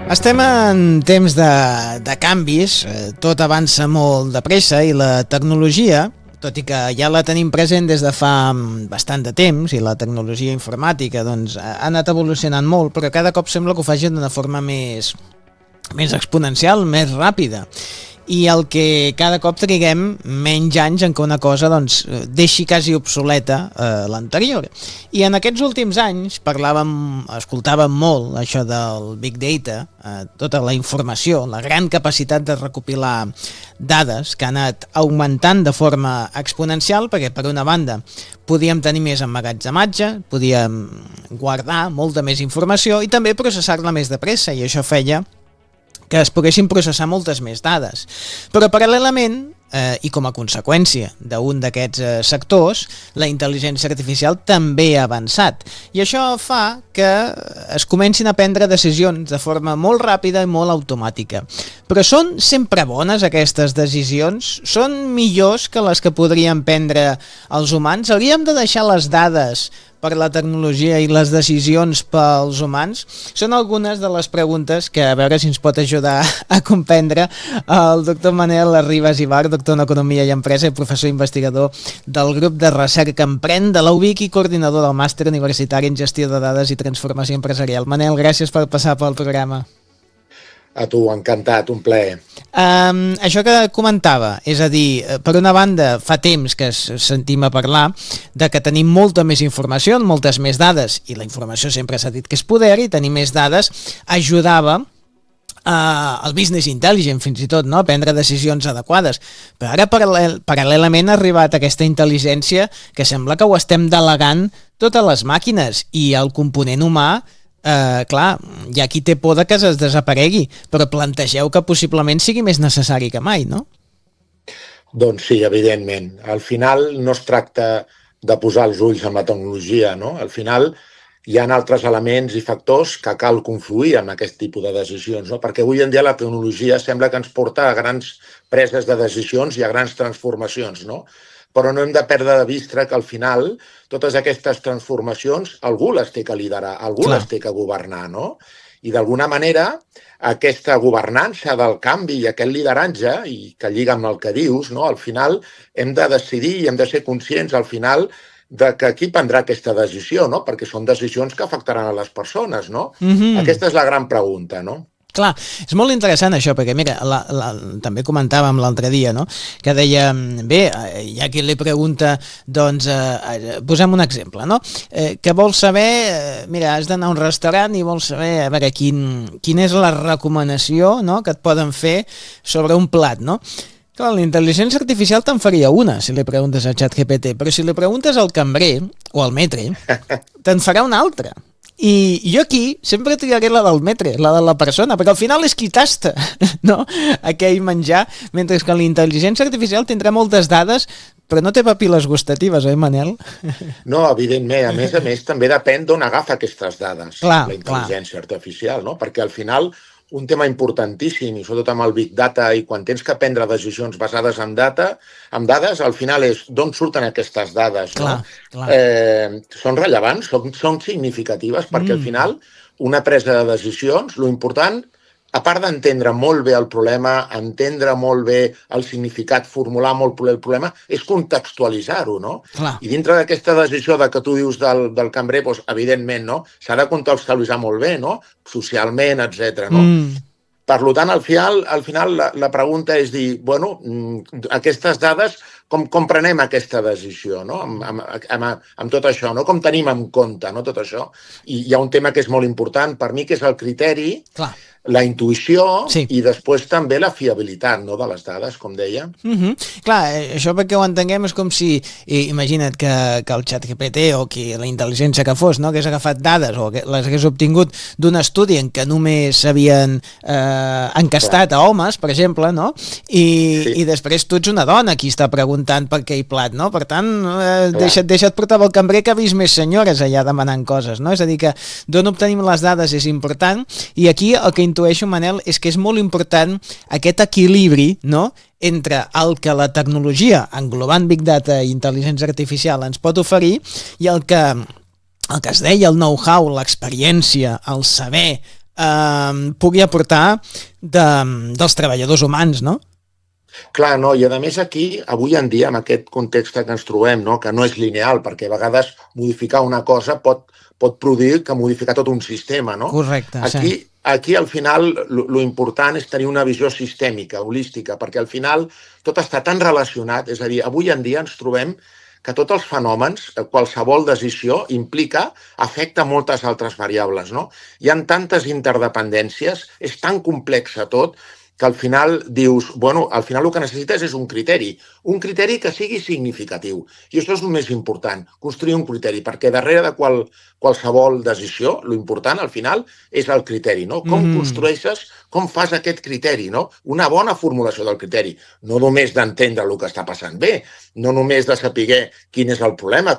Estem en temps de canvis, tot avança molt de pressa i la tecnologia, tot i que ja la tenim present des de fa bastant de temps i la tecnologia informàtica ha anat evolucionant molt, però cada cop sembla que ho faci d'una forma més exponencial, més ràpida. I el que cada cop triguem menys anys en què una cosa deixi quasi obsoleta l'anterior. I en aquests últims anys escoltàvem molt això del Big Data, tota la informació, la gran capacitat de recopilar dades que ha anat augmentant de forma exponencial, perquè per una banda podíem tenir més emmagatzematge, podíem guardar molta més informació i també processar-la més de pressa, i això feia que es poguessin processar moltes més dades. Però paral·lelament, i com a conseqüència d'un d'aquests sectors, la intel·ligència artificial també ha avançat. I això fa que es comencin a prendre decisions de forma molt ràpida i molt automàtica. Però són sempre bones aquestes decisions? Són millors que les que podrien prendre els humans? Hauríem de deixar les dades per la tecnologia i les decisions pels humans? Són algunes de les preguntes que a veure si ens pot ajudar a comprendre el doctor Manel Arribas Ibar, doctor en Economia i Empresa i professor investigador del grup de recerca Emprèn de la UBIC i coordinador del màster universitari en gestió de dades i transformació empresarial. Manel, gràcies per passar pel programa. A tu, encantat, un plaer. Això que comentava, és a dir, per una banda fa temps que sentim a parlar de que tenim molta més informació, moltes més dades, i la informació sempre s'ha dit que és poder, i tenir més dades ajudava el business intelligent fins i tot, no? A prendre decisions adequades. Però ara paral·lelament ha arribat aquesta intel·ligència que sembla que ho estem delegant totes les màquines, i el component humà, clar, hi ha qui té por de que es desaparegui, però plantegeu que possiblement sigui més necessari que mai, no? Doncs sí, evidentment. Al final no es tracta de posar els ulls en la tecnologia, no? Al final hi ha altres elements i factors que cal confluir en aquest tipus de decisions, no? Perquè avui en dia la tecnologia sembla que ens porta a grans preses de decisions i a grans transformacions, no? Però no hem de perdre de vista que al final totes aquestes transformacions algú les té que liderar, algú les té que governar, no? I d'alguna manera aquesta governança del canvi i aquest lideratge, i que lliga amb el que dius, no? Al final hem de decidir i hem de ser conscients al final de que qui prendrà aquesta decisió, no? Perquè són decisions que afectaran a les persones, no? Aquesta és la gran pregunta, no? Clar, és molt interessant això, perquè mira, també comentàvem l'altre dia, no? Que deia, bé, hi ha qui li pregunta, doncs, posem un exemple, no? Que vols saber, mira, has d'anar a un restaurant i vols saber, a veure, quina és la recomanació, no?, que et poden fer sobre un plat, no? Clar, la intel·ligència artificial te'n faria una, si li preguntes a ChatGPT, però si li preguntes al cambrer o al metre, te'n farà una altra. I jo aquí sempre triaré la del metre, la de la persona, perquè al final és qui tasta, no?, aquell menjar, mentre que l'intel·ligència artificial tindrà moltes dades, però no té papil·les gustatives, oi, Manel? No, evidentment. A més, també depèn d'on agafa aquestes dades, la intel·ligència artificial, no? Perquè al final un tema importantíssim, i sobretot amb el Big Data, i quan tens que prendre decisions basades en dades, al final és d'on surten aquestes dades, no? Són rellevants, són significatives, perquè al final una presa de decisions, l'important, a part d'entendre molt bé el problema, entendre molt bé el significat, formular molt bé el problema, és contextualitzar-ho, no? I dintre d'aquesta decisió que tu dius del cambrer, doncs, evidentment, no? S'ha de contextualitzar molt bé, no? Socialment, etc. No? Per tant, al final la pregunta és dir, bueno, aquestes dades, com prenem aquesta decisió, no? Amb tot això, no? Com tenim en compte, no? Tot això. I hi ha un tema que és molt important per mi, que és el criteri, la intuïció i després també la fiabilitat, no?, de les dades, com deia. Clar, això perquè ho entenguem és com si, imagina't que el ChatGPT o la intel·ligència que fos, no?, hagués agafat dades o les hagués obtingut d'un estudi en què només s'havien encastat a homes, per exemple, no?, i després tu ets una dona qui està preguntant per aquell plat, no? Per tant, deixa't portar pel cambrer que ha vist més senyores allà demanant coses, no? És a dir, que d'on obtenim les dades és important, i aquí el que intueixo, Manel, és que és molt important aquest equilibri, no?, entre el que la tecnologia, englobant Big Data i intel·ligència artificial, ens pot oferir, i el que es deia el know-how, l'experiència, el saber, pugui aportar dels treballadors humans, no? Clar, no, i a més aquí, avui en dia, en aquest context que ens trobem, no, que no és lineal, perquè a vegades modificar una cosa pot produir que modificar tot un sistema, no? Correcte, aquí, sí. Aquí, al final, lo important és tenir una visió sistèmica, holística, perquè al final tot està tan relacionat, és a dir, avui en dia ens trobem que tots els fenòmens, qualsevol decisió implica, afecta moltes altres variables, no? Hi ha tantes interdependències, és tan complex tot, que al final dius, bueno, al final el que necessites és un criteri que sigui significatiu. I això és el més important, construir un criteri, perquè darrere de qualsevol decisió, l'important al final és el criteri, no? Com construeixes, com fas aquest criteri, no? Una bona formulació del criteri, no només d'entendre el que està passant bé, no només de saber quin és el problema,